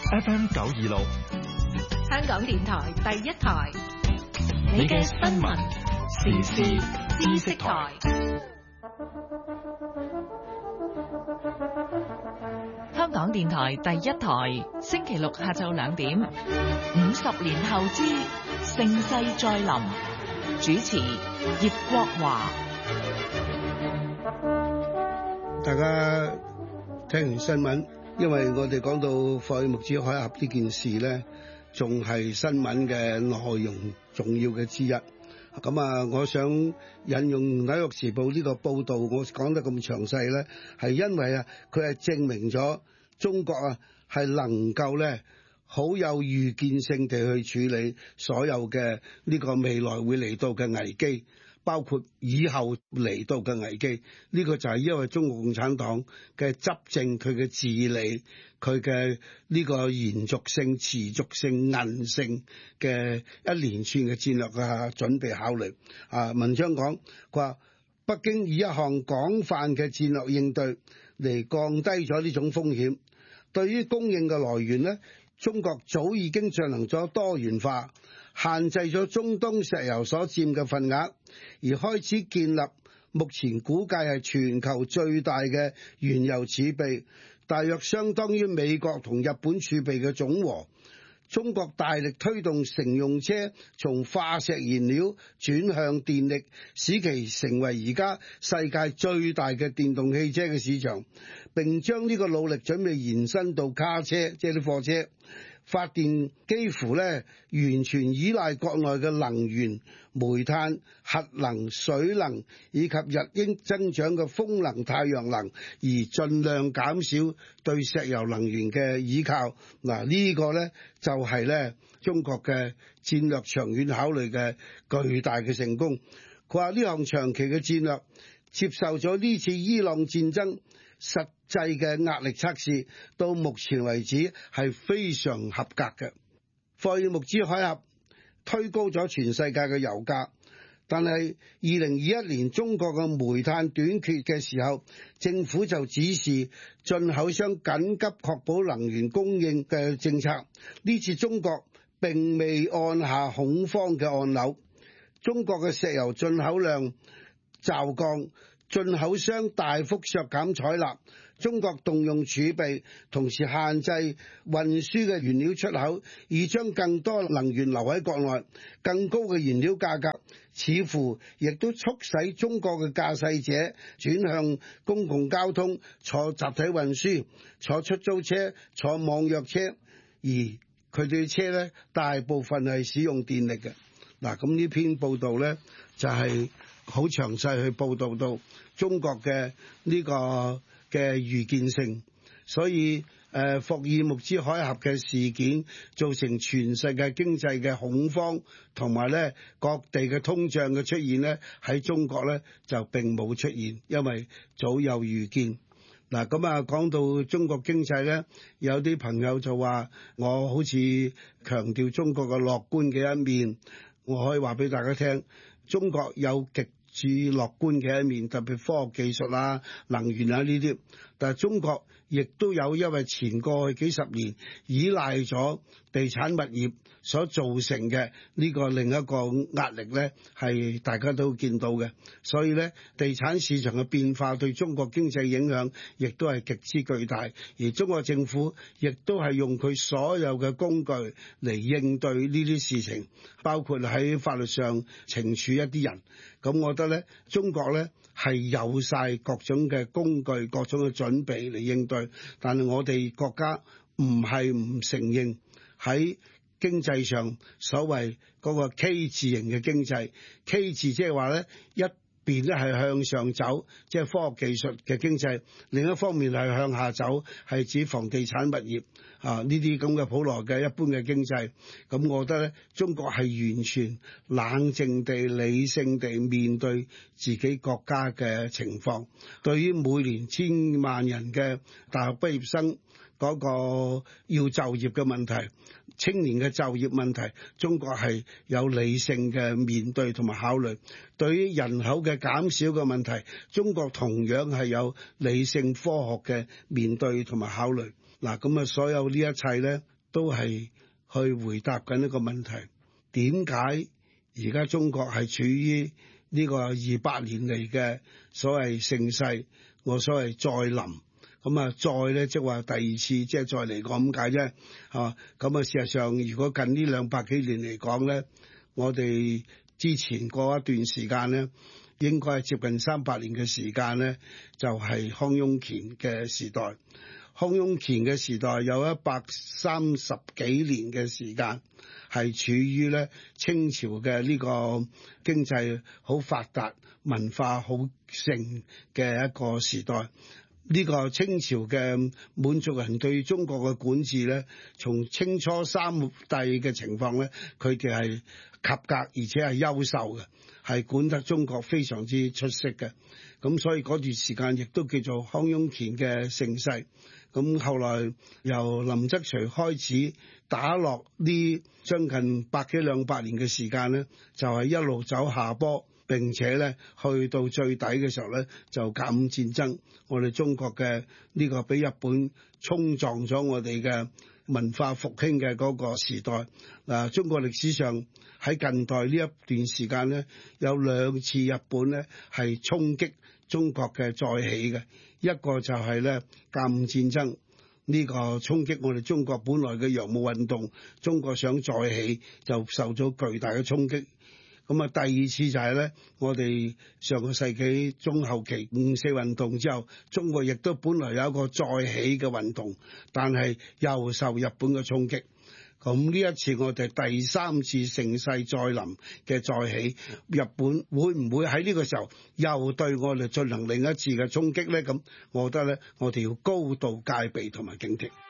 FM 926， 香港電台第一台， 你嘅新聞時事知識台。 香港電台第一台，星期六下晝2點，50年後之盛世再臨，主持葉國華。 大家聽完新聞，因為我哋講到霍爾木茲海峽呢件事呢，仲係新聞嘅內容重要嘅之一。咁啊，我想引用《紐約時報》呢個報導，我講得咁詳細呢，係因為啊，佢係證明咗中國啊係能夠呢好有預見性地去處理所有嘅呢個未來會嚟到嘅危機，包括以後嚟到嘅危機。呢個就係因為中國共產黨嘅執政，佢嘅治理，佢嘅呢個延續性、持續性、韌性嘅一連串嘅戰略嘅準備考慮。文章講，佢話北京以一項廣泛嘅戰略應對嚟降低咗呢種風險。對於供應嘅來源呢，中國早已經進行咗多元化，限制咗中東石油所佔嘅份額，而開始建立目前估計係全球最大嘅原油儲備，大約相當於美國同日本儲備嘅總和。中國大力推動乘用車從化石燃料轉向電力，使其成為而家世界最大嘅電動汽車嘅市場，並將呢個努力準備延伸到卡車，即係啲貨車。發電幾乎咧完全依賴國內嘅能源、煤炭、核能、水能以及日益增長嘅風能、太陽能，而盡量減少對石油能源嘅依靠。嗱，呢個咧就係咧中國嘅戰略長遠考慮嘅巨大嘅成功。佢話呢項長期嘅戰略接受咗呢次伊朗戰爭實際嘅壓力測試，到目前為止係非常合格嘅。霍爾木茲海峽推高咗全世界嘅油價，但係2021年中國嘅煤炭短缺嘅時候，政府就指示進口商緊急確保能源供應嘅政策。呢次中國並未按下恐慌嘅按鈕，中國嘅石油進口量驟降，進口商大幅削減採納，中國動用儲備，同時限制運輸嘅原料出口，以將更多能源留喺國內。更高嘅燃料價格似乎亦都促使中國嘅駕駛者轉向公共交通，坐集體運輸，坐出租車，坐網約車，而佢哋嘅車呢，大部分係使用電力嘅。嗱，咁呢篇報道呢，就係好詳細去報導到中國嘅呢個嘅預見性，所以霍爾木茲海峽嘅事件造成全世界經濟嘅恐慌，同埋咧各地嘅通脹嘅出現咧，喺中國咧就並冇出現，因為早有預見。嗱，咁啊講到中國經濟咧，有啲朋友就話我好似強調中國嘅樂觀嘅一面，我可以話俾大家聽，中國有極至樂觀嘅一面，特別科學技術啊、能源啊呢啲，但係中國亦都有因為前過去幾十年依賴咗地產物業所造成嘅呢個另一個壓力咧，係大家都見到嘅。所以咧，地產市場嘅變化對中國經濟影響亦都係極之巨大，而中國政府亦都係用佢所有嘅工具嚟應對呢啲事情，包括喺法律上懲處一啲人。咁我覺得咧，中國咧係有晒各種嘅工具、各種嘅準備嚟應對，但係我哋國家唔係唔承認喺經濟上所謂嗰個 K 字形嘅經濟 ，K 字即係話咧一邊咧係向上走，即係科學技術嘅經濟；另一方面係向下走，係指房地產物業呢啲咁嘅普羅嘅一般嘅經濟。咁我覺得咧，中國係完全冷靜地、理性地面對自己國家嘅情況。對於每年千萬人嘅大學畢業生嗰個要就業嘅問題，青年嘅就業問題，中國係有理性嘅面對同埋考慮。對於人口嘅減少嘅問題，中國同樣係有理性科學嘅面對同埋考慮。嗱，咁啊，所有呢一切呢， 都係去回答緊一個問題：點解而家中國係處於呢個200年嚟嘅所謂盛世？我所謂再臨，咁啊再咧即係話第二次即係再嚟講咁解啫，咁啊事實上如果近呢200幾年嚟講咧，我哋之前過一段時間咧，應該係接近300年嘅時間咧，就係康雍乾嘅時代。康雍乾嘅時代有130幾年嘅時間係處於咧清朝嘅呢個經濟好發達、文化好盛嘅一個時代。呢個清朝嘅滿族人對中國嘅管治咧，從清初3帝嘅情況咧，佢哋係及格而且係優秀嘅，係管得中國非常之出色嘅。咁所以嗰段時間亦都叫做康雍乾嘅盛世。咁後來由林則徐開始打落呢將近100幾200年嘅時間咧，就係一路走下坡。並且咧，去到最底嘅時候咧，就甲午戰爭，我哋中國嘅呢個俾日本衝撞咗我哋嘅文化復興嘅嗰個時代。嗱，中國歷史上喺近代呢一段時間咧，有2次日本咧係衝擊中國嘅再起嘅，一個就係咧甲午戰爭。呢個衝擊我哋中國本來嘅洋務運動，中國想再起就受咗巨大嘅衝擊。咁啊，第二次就係咧，我哋上個世紀中後期5四運動之後，中國亦都本來有一個再起嘅運動，但係又受日本嘅衝擊。咁呢一次我哋第3次盛世再臨嘅再起，日本會唔會喺呢個時候又對我哋進行另一次嘅衝擊咧？咁我覺得咧，我哋要高度戒備同埋警惕。